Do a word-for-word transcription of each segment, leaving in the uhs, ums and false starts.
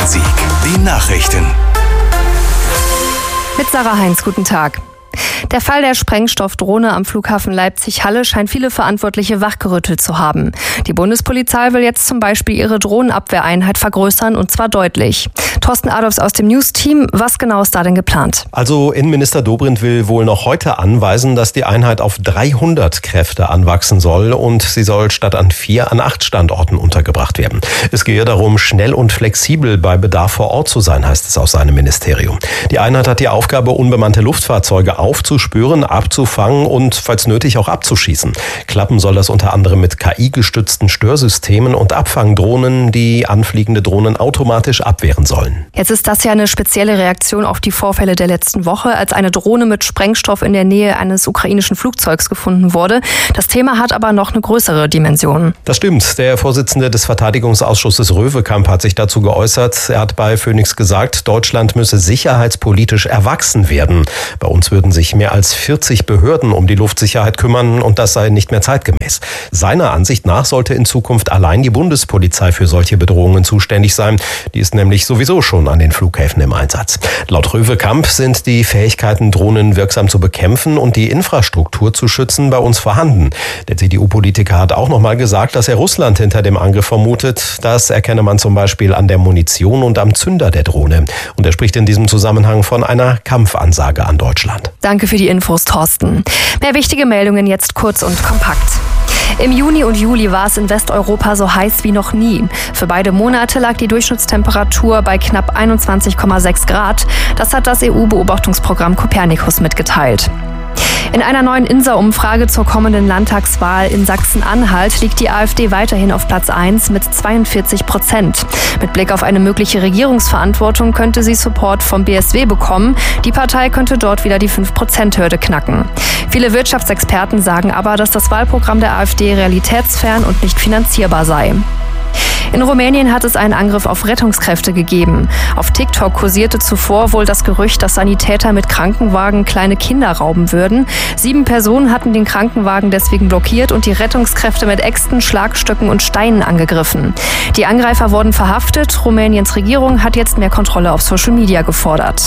Rhein-Sieg. Die Nachrichten. Mit Sarah Heinz, guten Tag. Der Fall der Sprengstoffdrohne am Flughafen Leipzig-Halle scheint viele Verantwortliche wachgerüttelt zu haben. Die Bundespolizei will jetzt zum Beispiel ihre Drohnenabwehreinheit vergrößern, und zwar deutlich. Thorsten Adolfs aus dem News-Team, was genau ist da denn geplant? Also Innenminister Dobrindt will wohl noch heute anweisen, dass die Einheit auf dreihundert Kräfte anwachsen soll, und sie soll statt an vier an acht Standorten untergebracht werden. Es gehe darum, schnell und flexibel bei Bedarf vor Ort zu sein, heißt es aus seinem Ministerium. Die Einheit hat die Aufgabe, unbemannte Luftfahrzeuge aufzuspüren, abzufangen und falls nötig auch abzuschießen. Klappen soll das unter anderem mit K I-gestützten Störsystemen und Abfangdrohnen, die anfliegende Drohnen automatisch abwehren sollen. Jetzt ist das ja eine spezielle Reaktion auf die Vorfälle der letzten Woche, als eine Drohne mit Sprengstoff in der Nähe eines ukrainischen Flugzeugs gefunden wurde. Das Thema hat aber noch eine größere Dimension. Das stimmt. Der Vorsitzende des Verteidigungsausschusses Röwekamp hat sich dazu geäußert. Er hat bei Phoenix gesagt, Deutschland müsse sicherheitspolitisch erwachsen werden. Bei uns würden sich mehr als vierzig Behörden um die Luftsicherheit kümmern, und das sei nicht mehr zeitgemäß. Seiner Ansicht nach sollte in Zukunft allein die Bundespolizei für solche Bedrohungen zuständig sein. Die ist nämlich sowieso schon an den Flughäfen im Einsatz. Laut Röwekamp sind die Fähigkeiten, Drohnen wirksam zu bekämpfen und die Infrastruktur zu schützen, bei uns vorhanden. Der C D U-Politiker hat auch noch mal gesagt, dass er Russland hinter dem Angriff vermutet. Das erkenne man zum Beispiel an der Munition und am Zünder der Drohne. Und er spricht in diesem Zusammenhang von einer Kampfansage an Deutschland. Danke für die Infos, Thorsten. Mehr wichtige Meldungen jetzt kurz und kompakt. Im Juni und Juli war es in Westeuropa so heiß wie noch nie. Für beide Monate lag die Durchschnittstemperatur bei knapp einundzwanzig Komma sechs Grad. Das hat das E U-Beobachtungsprogramm Copernicus mitgeteilt. In einer neuen I N S A-Umfrage zur kommenden Landtagswahl in Sachsen-Anhalt liegt die AfD weiterhin auf Platz eins mit zweiundvierzig Prozent. Mit Blick auf eine mögliche Regierungsverantwortung könnte sie Support vom B S W bekommen. Die Partei könnte dort wieder die fünf Prozent Hürde knacken. Viele Wirtschaftsexperten sagen aber, dass das Wahlprogramm der AfD realitätsfern und nicht finanzierbar sei. In Rumänien hat es einen Angriff auf Rettungskräfte gegeben. Auf TikTok kursierte zuvor wohl das Gerücht, dass Sanitäter mit Krankenwagen kleine Kinder rauben würden. Sieben Personen hatten den Krankenwagen deswegen blockiert und die Rettungskräfte mit Äxten, Schlagstöcken und Steinen angegriffen. Die Angreifer wurden verhaftet. Rumäniens Regierung hat jetzt mehr Kontrolle auf Social Media gefordert.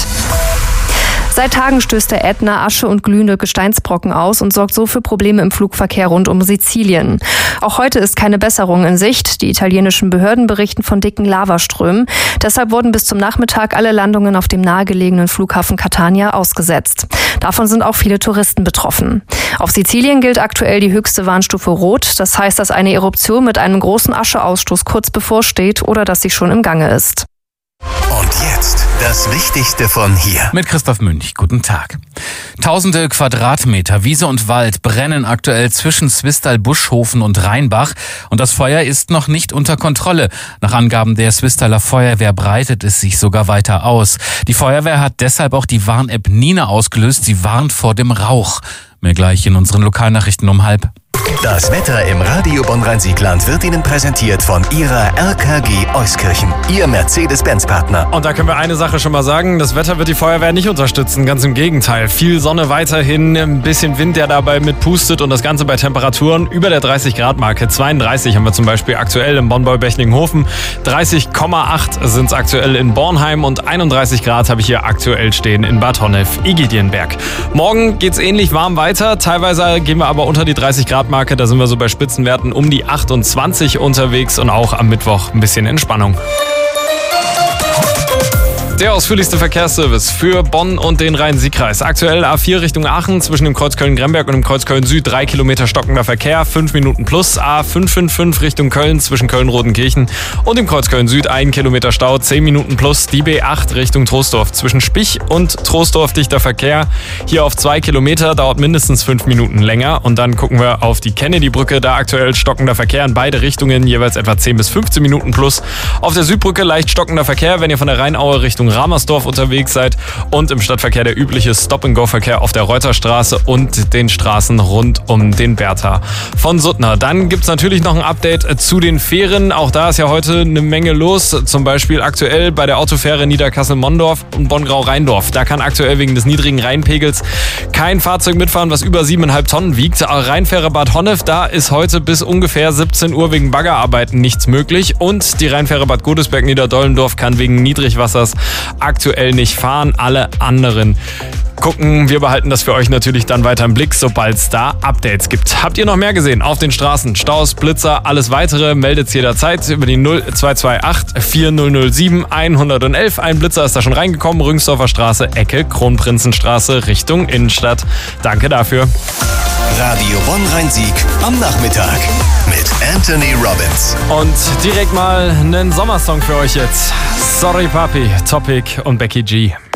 Seit Tagen stößt der Ätna Asche und glühende Gesteinsbrocken aus und sorgt so für Probleme im Flugverkehr rund um Sizilien. Auch heute ist keine Besserung in Sicht. Die italienischen Behörden berichten von dicken Lavaströmen. Deshalb wurden bis zum Nachmittag alle Landungen auf dem nahegelegenen Flughafen Catania ausgesetzt. Davon sind auch viele Touristen betroffen. Auf Sizilien gilt aktuell die höchste Warnstufe Rot. Das heißt, dass eine Eruption mit einem großen Ascheausstoß kurz bevorsteht oder dass sie schon im Gange ist. Und jetzt das Wichtigste von hier. Mit Christoph Münch, guten Tag. Tausende Quadratmeter Wiese und Wald brennen aktuell zwischen Zwistal-Buschhofen und Rheinbach. Und das Feuer ist noch nicht unter Kontrolle. Nach Angaben der Zwistaler Feuerwehr breitet es sich sogar weiter aus. Die Feuerwehr hat deshalb auch die Warn-App Nina ausgelöst. Sie warnt vor dem Rauch. Mehr gleich in unseren Lokalnachrichten um halb. Das Wetter im Radio Bonn-Rhein-Sieg-Land wird Ihnen präsentiert von Ihrer R K G Euskirchen, Ihr Mercedes-Benz-Partner. Und da können wir eine Sache schon mal sagen, das Wetter wird die Feuerwehr nicht unterstützen, ganz im Gegenteil. Viel Sonne weiterhin, ein bisschen Wind, der dabei mitpustet und das Ganze bei Temperaturen über der dreißig Grad Marke. zweiunddreißig haben wir zum Beispiel aktuell im Bonn-Bechtlinghofen, dreißig Komma acht sind es aktuell in Bornheim und einunddreißig Grad habe ich hier aktuell stehen in Bad Honnef-Igitienberg. Morgen geht's ähnlich warm weiter, teilweise gehen wir aber unter die dreißig Grad Marke. Da sind wir so bei Spitzenwerten um die achtundzwanzig unterwegs und auch am Mittwoch ein bisschen Entspannung. Der ausführlichste Verkehrsservice für Bonn und den Rhein-Sieg-Kreis. Aktuell A vier Richtung Aachen zwischen dem Kreuz Köln-Gremberg und dem Kreuz Köln-Süd. Drei Kilometer stockender Verkehr, fünf Minuten plus. A fünf fünf fünf Richtung Köln zwischen Köln-Rodenkirchen und dem Kreuz Köln-Süd. Ein Kilometer Stau, zehn Minuten plus. Die B acht Richtung Troisdorf zwischen Spich und Troisdorf dichter Verkehr. Hier auf zwei Kilometer, dauert mindestens fünf Minuten länger. Und dann gucken wir auf die Kennedy-Brücke. Da aktuell stockender Verkehr in beide Richtungen, jeweils etwa zehn bis fünfzehn Minuten plus. Auf der Südbrücke leicht stockender Verkehr, wenn ihr von der Rheinaue Richtung Richtung Ramersdorf unterwegs seid und im Stadtverkehr der übliche Stop-and-Go-Verkehr auf der Reuterstraße und den Straßen rund um den Bertha von Suttner. Dann gibt es natürlich noch ein Update zu den Fähren. Auch da ist ja heute eine Menge los. Zum Beispiel aktuell bei der Autofähre Niederkassel-Mondorf und Bonn-Grau-Rheindorf. Da kann aktuell wegen des niedrigen Rheinpegels kein Fahrzeug mitfahren, was über siebeneinhalb Tonnen wiegt. Rheinfähre Bad Honnef, da ist heute bis ungefähr siebzehn Uhr wegen Baggerarbeiten nichts möglich. Und die Rheinfähre Bad Godesberg-Niederdollendorf kann wegen Niedrigwassers aktuell nicht fahren. Alle anderen gucken. Wir behalten das für euch natürlich dann weiter im Blick, sobald es da Updates gibt. Habt ihr noch mehr gesehen auf den Straßen? Staus, Blitzer, alles weitere meldet jederzeit über die null zwei zwei acht vier null null sieben eins eins eins. Ein Blitzer ist da schon reingekommen. Rüngsdorfer Straße, Ecke Kronprinzenstraße Richtung Innenstadt. Danke dafür. Radio Bonn-Rhein-Sieg am Nachmittag mit Anthony Robbins. Und direkt mal einen Sommersong für euch jetzt. Sorry Papi, Topic und Becky G.